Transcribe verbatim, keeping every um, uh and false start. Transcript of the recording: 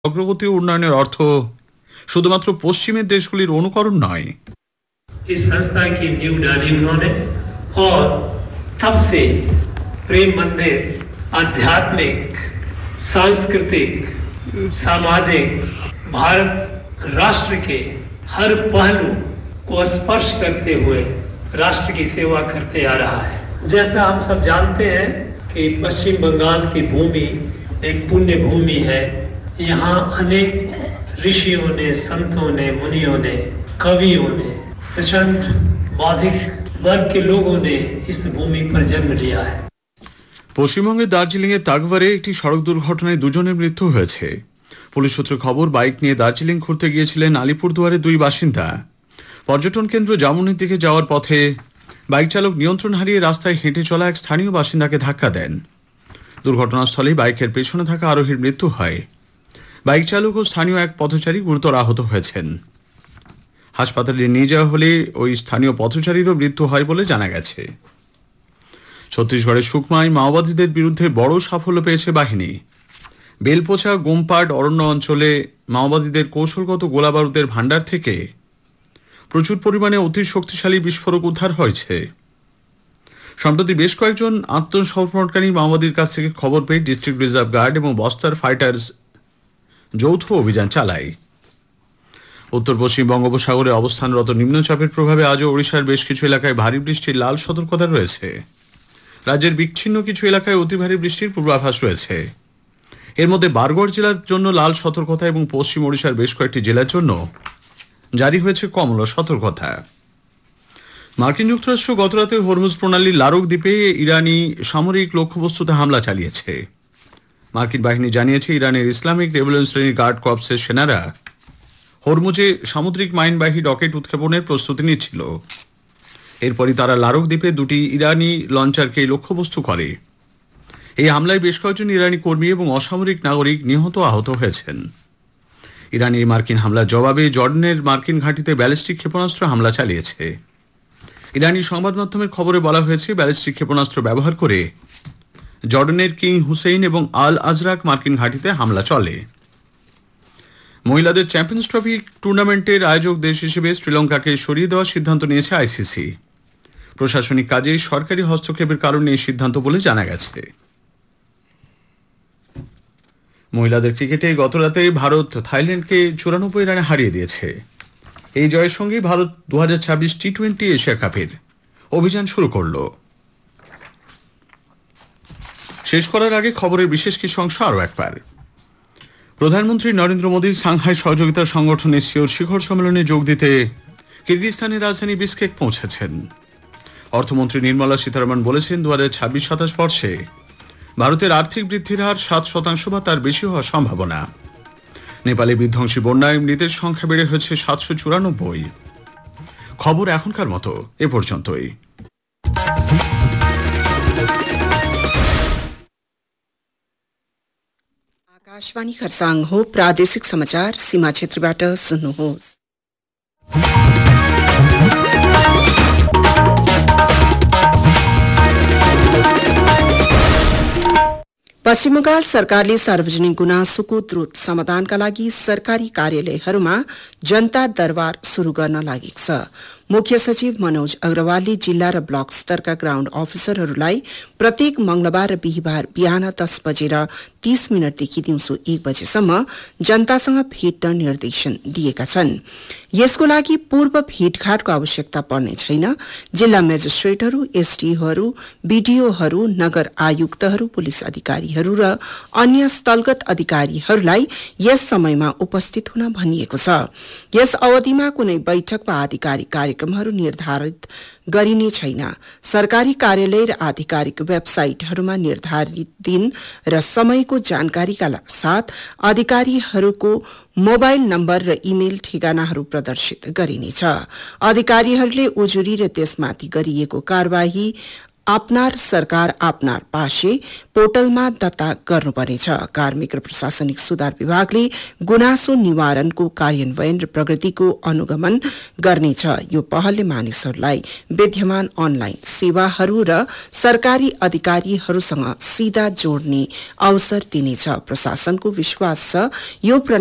অগ্রগতি ও উন্নয়নের অর্থ শুধুমাত্র পশ্চিমের দেশগুলির অনুকরণ নয়। इस संस्था की नींव डाली उन्होंने और तब से प्रेम मंदिर आध्यात्मिक, सांस्कृतिक, सामाजिक भारत राष्ट्र के हर पहलू को स्पर्श करते हुए राष्ट्र की सेवा करते आ रहा है। जैसा हम सब जानते हैं कि पश्चिम बंगाल की भूमि एक पुण्य भूमि है। यहाँ अनेक ऋषियों ने, संतों ने, मुनियों ने, कवियों ने, प्रचंड बौद्धिक वर्ग के लोगों ने इस भूमि पर जन्म लिया है। পশ্চিমবঙ্গের দার্জিলিং এর তাগবারে একটি সড়ক দুর্ঘটনায় দুজনের মৃত্যু হয়েছে। পুলিশ সূত্রে খবর, বাইক নিয়ে দার্জিলিং ঘুরতে গিয়েছিলেন আলিপুরদুয়ারের দুই বাসিন্দা। পর্যটন কেন্দ্র জামুনির দিকে যাওয়ার পথে বাইক চালক নিয়ন্ত্রণ হারিয়ে রাস্তায় হেঁটে চলা এক স্থানীয় বাসিন্দাকে ধাক্কা দেন। দুর্ঘটনাস্থলে বাইকের পেছনে থাকা আরোহীর মৃত্যু হয়। বাইক চালক ও স্থানীয় এক পথচারী গুরুতর আহত হয়েছেন। হাসপাতালে নিয়ে যাওয়া হলে ওই স্থানীয় পথচারীরও মৃত্যু হয় বলে জানা গেছে। ছত্তিশগড়ের সুকমায় মাওবাদীদের বিরুদ্ধে বড় সাফল্য পেয়েছে বাহিনী। বেলপোচা গোমপাট অরণ্য অঞ্চলে মাওবাদীদের কৌশলগত গোলাবারুদের ভাণ্ডার থেকে প্রচুর পরিমাণে অতি শক্তিশালী বিস্ফোরক উদ্ধার হয়েছে। সম্প্রতি বেশ কয়েকজন আত্মসমর্পণকারী মাওবাদীর কাছ থেকে খবর পেয়ে ডিস্ট্রিক্ট রিজার্ভ গার্ড এবং বস্তার ফাইটার্স যৌথ অভিযান চালায়। উত্তর পশ্চিম বঙ্গোপসাগরে অবস্থানরত নিম্নচাপের প্রভাবে আজও ওড়িশার বেশ কিছু এলাকায় ভারী বৃষ্টির লাল সতর্কতা রয়েছে। রাজ্যের বিচ্ছিন্ন কিছু এলাকায় অতি ভারী বৃষ্টির পূর্বাভাস রয়েছে। এর মধ্যে বারগড় জেলার জন্য লাল সতর্কতা এবং পশ্চিম ওড়িশার বেশ কয়েকটি জেলার জন্য জারি হয়েছে কমলা সতর্কতা। মার্কিন যুক্তরাষ্ট্র গতরাতে হরমুজ প্রণালীর লারক দ্বীপে ইরানি সামরিক লক্ষ্যবস্তুতে হামলা চালিয়েছে। মার্কিন বাহিনী জানিয়েছে ইরানের ইসলামিক রেভলিউশনারি গার্ড কর্পসের সেনারা হরমুজে সামুদ্রিক মাইনবাহী রকেট উৎক্ষেপণের প্রস্তুতি নিচ্ছিল। এরপরই তারা লারক দ্বীপে দুটি ইরানি লঞ্চারকে লক্ষ্যবস্তু করে। এই হামলায় বেশ কয়েকজন ইরানি কর্মী এবং অসামরিক নাগরিক নিহত আহত হয়েছেন। ইরানি মার্কিন হামলার জবাবে জর্ডানের মার্কিন ঘাঁটিতে ব্যালিস্টিক ক্ষেপণাস্ত্র হামলা চালিয়েছে। ইরানি সংবাদ মাধ্যমের খবরে বলা হয়েছে, ব্যালিস্টিক ক্ষেপণাস্ত্র ব্যবহার করে জর্ডানের কিং হুসেইন এবং আল আজরাক মার্কিন ঘাঁটিতে হামলা চলে। মহিলাদের চ্যাম্পিয়ন্স ট্রফি টুর্নামেন্টের আয়োজক দেশ হিসেবে শ্রীলঙ্কাকে সরিয়ে দেওয়ার সিদ্ধান্ত নিয়েছে আইসিসি। প্রশাসনিক কাজে সরকারি হস্তক্ষেপের কারণে এই সিদ্ধান্ত বলে জানা গেছে। মহিলাদের ক্রিকেটে গতরাতে ভারত থাইল্যান্ডকে চুরানব্বই রানে হারিয়ে দিয়েছে। এই জয়ের সঙ্গে ভারত দু হাজার ছাব্বিশ টি টোয়েন্টি এশিয়া কাপের অভিযান শুরু করল। শেষ করার আগে খবরের বিশেষ কিছু অংশ আরও একবার। প্রধানমন্ত্রী নরেন্দ্র মোদী সাংহাই সহযোগিতা সংগঠনের সিওর শিখর সম্মেলনে যোগ দিতে কিরগিজস্তানের রাজধানী বিশকেক পৌঁছেছেন। অর্থমন্ত্রী নির্মলা সীতারমণ বলেছেন, দু হাজার ছাব্বিশ সাতাশ বর্ষে ভারতের আর্থিক বৃদ্ধির হার সাত শতাংশ বা তার বেশি হওয়ার সম্ভাবনা। নেপালে বিধ্বংসী বন্যায় মৃতের সংখ্যা বেড়ে হয়েছে সাতশো চুরানব্বই। খবর এখনকার মতো এ পর্যন্তই। आकाशवाणी खरसाङ हो। प्रादेशिक समाचार सीमा क्षेत्रबाट सुन्नुहोस्। पश्चिम बंगाल सरकारले सार्वजनिक गुनासोको द्रुत समाधानका लागि सरकारी कार्यालयहरूमा जनता दरबार शुरू गर्न लागेको छ। मुख्य सचिव मनोज अग्रवालले जिल्ला र ब्लक स्तरका ग्राउण्ड अफिसरहरूलाई प्रत्येक मंगलबार र बिहिबार बिहान दस बजेर तीस मिनटदेखि दिउँसो एक बजेसम्म जनतासँग भेट्न निर्देशन दिएका छन्। यसको लागि पूर्व भेटघाटको आवश्यकता पर्ने छैन। जिल्ला मेजिस्ट्रेटहरू, एसडीओहरू, बीडीओहरू, नगर आयुक्तहरू, पुलिस अधिकारीहरू र अन्य स्थलगत अधिकारीहरूलाई यस समयमा उपस्थित हुन भनिएको छ। यस अवधिमा कुनै बैठक वा आधिकारिक कार्यक्रमहरू निर्धारित गरिने छैन। सरकारी कार्यालय र आधिकारिक वेबसाइटहरूमा निर्धारित दिन र समयको जानकारीका साथ अधिकारीहरूको मोबाइल नम्बर र इमेल ठेगानाहरू प्रदर्शित गरिनेछ। अधिकारीहरूले उजुरी र त्यसमाथि गरिएको कार्यवाही आपनार सरकार आपनार पासे पोर्टलमा दर्ता गर्नुपर्नेछ। कार्मिक र प्रशासनिक सुधार विभागले गुनासो निवारणको कार्यान्वयन र प्रगतिको अनुगमन गर्नेछ। यो पहलले मानिसहरूलाई विद्यमान अनलाइन सेवाहरू र सरकारी अधिकारीहरूसँग सीधा जोड्ने अवसर दिनेछ। प्रशासनको विश्वास छ यो